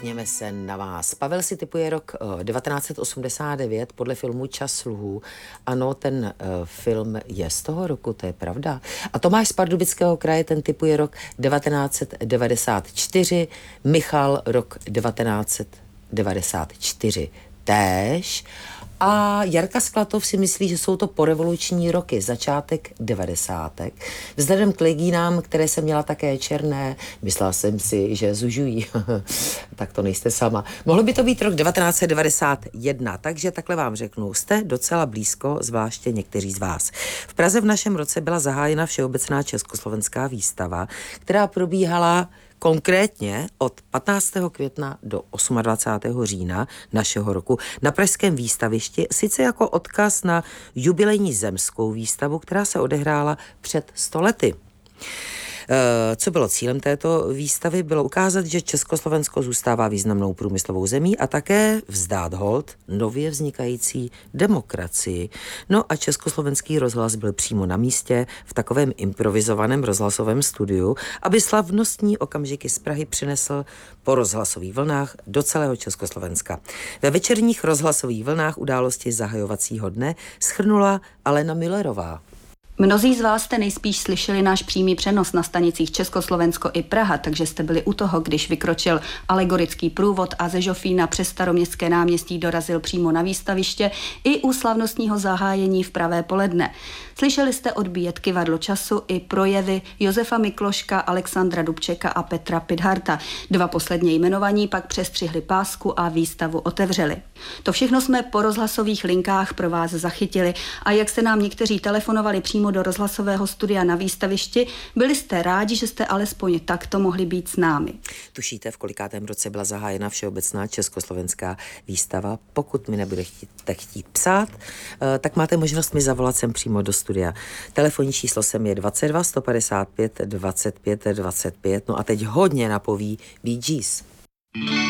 Mrkněme se na vás. Pavel si tipuje rok 1989 podle filmu Čas sluhů. Ano, ten film je z toho roku, to je pravda. A Tomáš z Pardubického kraje, ten tipuje rok 1994, Michal rok 1994 též. A Jarka Sklatov si myslí, že jsou to porevoluční roky, začátek 90. Vzhledem k legínám, které jsem měla také černé, myslela jsem si, že zužují. Tak to nejste sama. Mohlo by to být rok 1991, takže takhle vám řeknu, jste docela blízko, zvláště někteří z vás. V Praze v našem roce byla zahájena Všeobecná československá výstava, která probíhala konkrétně od 15. května do 28. října našeho roku na pražském výstavišti, sice jako odkaz na jubilejní zemskou výstavu, která se odehrála před 100 lety. Co bylo cílem této výstavy? Bylo ukázat, že Československo zůstává významnou průmyslovou zemí a také vzdát hold nově vznikající demokracii. No a Československý rozhlas byl přímo na místě v takovém improvizovaném rozhlasovém studiu, aby slavnostní okamžiky z Prahy přinesl po rozhlasových vlnách do celého Československa. Ve večerních rozhlasových vlnách události zahajovacího dne shrnula Alena Millerová. Mnozí z vás jste nejspíš slyšeli náš přímý přenos na stanicích Československo i Praha, takže jste byli u toho, když vykročil alegorický průvod a ze Žofína přes Staroměstské náměstí dorazil přímo na výstaviště i u slavnostního zahájení v pravé poledne. Slyšeli jste odbíjet kyvadlo času i projevy Josefa Mikloška, Alexandra Dubčeka a Petra Pidharta. Dva posledně jmenovaní pak přestřihli pásku a výstavu otevřeli. To všechno jsme po rozhlasových linkách pro vás zachytili a jak se nám někteří telefonovali přímo do rozhlasového studia na výstavišti, byli jste rádi, že jste alespoň takto mohli být s námi. Tušíte, v kolikátém roce byla zahájena Všeobecná československá výstava? Pokud mi nebudete chtít psát, tak máte možnost mi zavolat sem přímo do studia. Telefonní číslo sem je 22 155 25 25. No a teď hodně napoví Bee Gees.